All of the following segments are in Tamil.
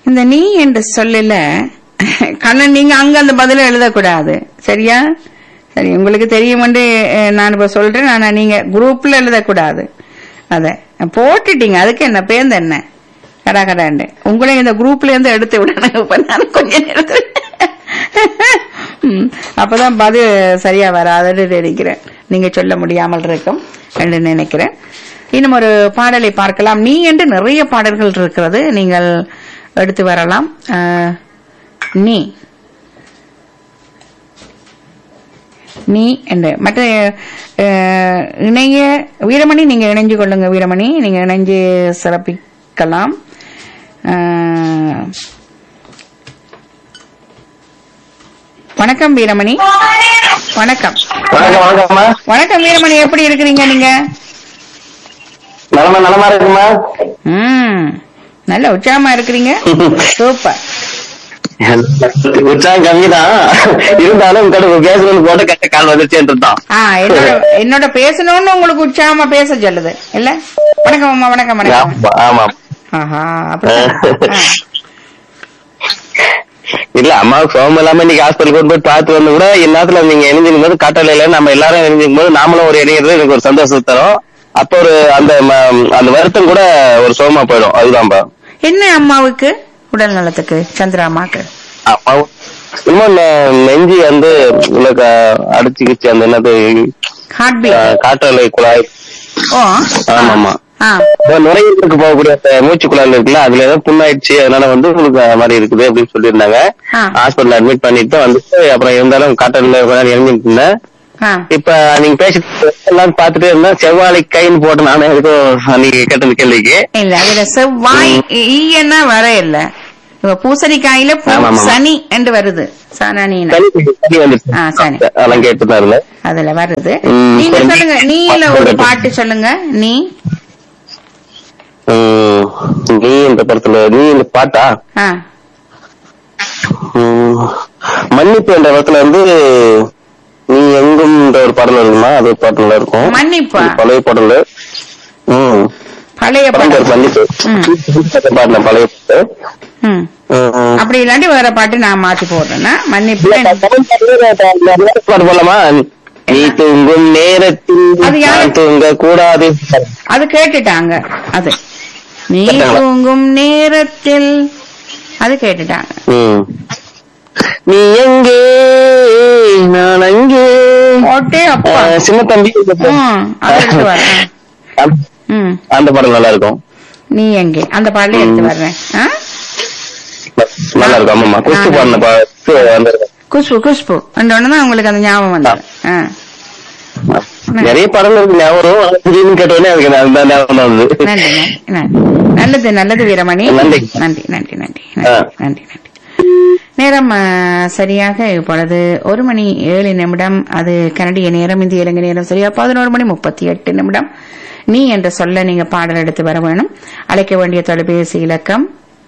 இந்த நீ என்று சொல்லல கண்ணன், நீங்க அங்க அந்த பதில எழுதக்கூடாது. சரியா? சரி, உங்களுக்கு தெரியும் நான் இப்ப சொல்றேன். ஆனா நீங்க குரூப்ல எழுதக்கூடாது. அத போட்டுட்டீங்க, அதுக்கு என்ன பேர்ந்து என்ன கடா கடாண்டு உங்களையும் இந்த குரூப்ல இருந்து எடுத்து விடணும். இப்ப நான் கொஞ்ச நேரத்துல அப்பதான் பதில் சரியா வராதுன்னு நினைக்கிறேன். நீங்க சொல்ல முடியாமல் இருக்கும் என்று நினைக்கிறேன். இன்னும் ஒரு பாடலை பார்க்கலாம். நீ என்று நிறைய பாடல்கள் இருக்கிறது, நீங்கள் எடுத்து வரலாம். நீ நீ என்று மற்ற இணைய வீரமணி, நீங்க இணைஞ்சு கொள்ளுங்க. வீரமணி, நீங்க இணைஞ்சு சிறப்பிக்கலாம். வணக்கம் வீரமணி. வணக்கம். வணக்கம் வீரமணி, எப்படி இருக்கிறீங்க நீங்க? நலமா இருக்குமா? நல்ல உற்சாகமா இருக்கிறீங்க. சூப்பர். உற்சாகம் கம்மிதான் இருந்தாலும் பேசணும்னு போட்டு கட்ட கால் வந்துச்சேன்றான். என்னோட பேசணும்னு உங்களுக்கு உற்சாகமா பேச சொல்லுது இல்ல? வணக்கம் அம்மா. வணக்கம் வணக்கம். ஆமா. இல்ல, அம்மாவுக்கு சோகம் இல்லாம இன்னைக்கு ஹாஸ்பிட்டல் கொண்டு போய் பார்த்து வந்து கூட இந்நேரத்துல நீங்க இணைஞ்சிருக்கும் போது காட்டலையில நம்ம எல்லாரும் இணைஞ்சிருக்கும் போது நாமளும் ஒரு இணைகிறது எனக்கு ஒரு சந்தோஷம் தரும். அப்ப ஒரு அந்த வருத்தம் கூட ஒரு சோகமா போயிடும். அதுதான்பா. என்ன அம்மாவுக்கு உடல் நலத்துக்கு? சந்திரா அம்மாக்கு இன்னொன்னு நெஞ்சி வந்து உங்களுக்கு அடிச்சுக்கிச்சு. அந்த என்னது காற்றலை குழாய். ஆமாமா, நுரையீரலுக்கு போகக்கூடிய மூச்சு குழாயில் இருக்குல்ல, அதுல ஏதோ புண்ணாயிடுச்சு, அதனால வந்து உங்களுக்கு மாதிரி இருக்குது அப்படின்னு சொல்லியிருந்தாங்க. ஹாஸ்பிட்டல் அட்மிட் பண்ணிட்டு வந்துட்டு அப்புறம் இருந்தாலும் காற்றல இறங்கிட்டு இருந்தேன். இப்ப நீங்க பேசிட்டு எல்லாம் பாத்துட்டே இருந்தா செவ்வாழை கைன்னு போட்டு நானே நீங்க கேட்டது கேள்விக்கு இல்ல, அதுல செவ்வாய் ஈயன்னா வர இல்ல. பூசணிக்காயில சனி என்று வருது. அதுல வருது. நீங்க சொல்லுங்க, நீல ஒரு பாட்டு சொல்லுங்க. நீ இந்த படத்துல நீ இந்த பாட்டா மன்னிப்பு என்ற படத்துல வந்து நீ எங்கும் ஒரு பாடல் இருக்குமா? அது பாட்டுல இருக்கும். மன்னிப்பா பழைய பாடல். பழைய பாடல் மன்னிப்பு பாடல பழைய பாட்டு. அப்படி இல்லாட்டி வேற பாட்டு நான் மாத்தி போடுறேன்னா மன்னிப்பு பாட்டு போடலாமா? நீ தூங்கும் நேரத்தில் தூங்க கூடாது. அது கேட்டுட்டாங்க. அது நீ தூங்கும் நேரத்தில் அது கேட்டுட்டாங்க. நீ எங்கே நான் அங்கே சின்ன தம்பி அந்த பாடல் நல்லா இருக்கும். நீ எங்கே அந்த பாடல எடுத்து வர்றேன். நல்லா இருக்கும். ஆமாமா, குஷ்பு பாடின குஷ்பு குஷ்பு தான் உங்களுக்கு அந்த ஞாபகம் வந்து. நிறைய படம் இருக்கு ஞாபகம் கேட்டோடனே அதுக்கு ஞாபகம் வந்து. நல்லது நல்லது வீரமணி. நன்றி நன்றி நன்றி நன்றி நன்றி நன்றி. நேரம் சரியாக இப்பொழுது 1:07. அது கனடிய நேரம். இந்திய இலங்கை நேரம் சரியா 11:38. நீ என்ற சொல்ல நீங்க பாடல் எடுத்து வர வேணும். அழைக்க வேண்டிய தொலைபேசி இலக்கம்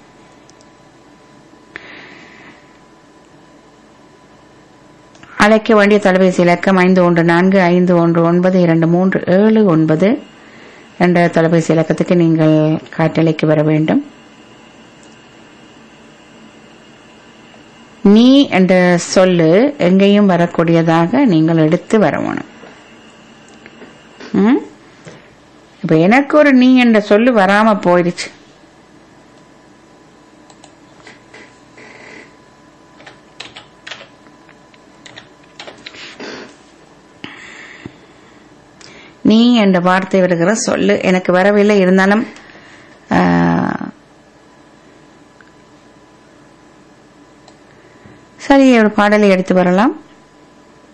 அழைக்க வேண்டிய தொலைபேசி இலக்கம் 514-519-2379 என்ற தொலைபேசி இலக்கத்துக்கு நீங்கள் காட்டலைக்கு வர வேண்டும். நீ என்ற சொல்லு எங்கேயும் வரக்கூடியதாக நீங்கள் எடுத்து வரணும். இப்ப எனக்கு ஒரு நீ என்ற சொல்லு வராம போயிடுச்சு. நீ என்ற வார்த்தை வருகிற சொல்லு எனக்கு வரவில்லை. இருந்தாலும் சரி, ஒரு பாடலை எடுத்து வரலாம்.